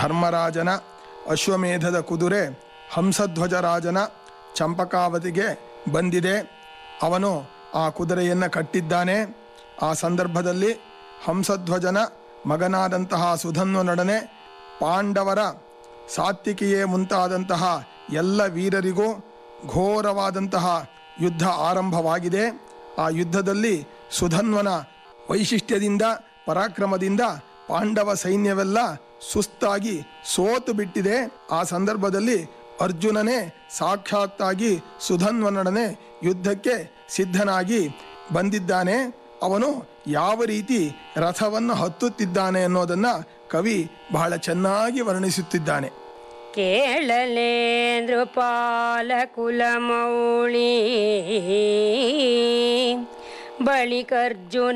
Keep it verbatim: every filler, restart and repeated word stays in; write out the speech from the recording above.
ಧರ್ಮರಾಜನ ಅಶ್ವಮೇಧದ ಕುದುರೆ ಹಂಸಧ್ವಜರಾಜನ ಚಂಪಕಾವತಿಗೆ ಬಂದಿದೆ. ಅವನು ಆ ಕುದುರೆಯನ್ನು ಕಟ್ಟಿದ್ದಾನೆ. ಆ ಸಂದರ್ಭದಲ್ಲಿ ಹಂಸಧ್ವಜನ ಮಗನಾದಂತಹ ಸುಧನ್ವನೊಡನೆ ಪಾಂಡವರ ಸಾತ್ವಿಕಿಯೇ ಮುಂತಾದಂತಹ ಎಲ್ಲ ವೀರರಿಗೂ ಘೋರವಾದಂತಹ ಯುದ್ಧ ಆರಂಭವಾಗಿದೆ. ಆ ಯುದ್ಧದಲ್ಲಿ ಸುಧನ್ವನ ವೈಶಿಷ್ಟ್ಯದಿಂದ ಪರಾಕ್ರಮದಿಂದ ಪಾಂಡವ ಸೈನ್ಯವೆಲ್ಲ ಸುಸ್ತಾಗಿ ಸೋತು ಬಿಟ್ಟಿದೆ. ಆ ಸಂದರ್ಭದಲ್ಲಿ ಅರ್ಜುನನೇ ಸಾಕ್ಷಾತ್ತಾಗಿ ಸುಧನ್ವನೊಡನೆ ಯುದ್ಧಕ್ಕೆ ಸಿದ್ಧನಾಗಿ ಬಂದಿದ್ದಾನೆ. ಅವನು ಯಾವ ರೀತಿ ರಥವನ್ನು ಹತ್ತುತ್ತಿದ್ದಾನೆ ಅನ್ನೋದನ್ನು ಕವಿ ಬಹಳ ಚೆನ್ನಾಗಿ ವರ್ಣಿಸುತ್ತಿದ್ದಾನೆ. ಕೇಳಲೇ ನೃಪಾಲ ಕುಲಮೌಳಿ ಬಳಿಕರ್ಜುನ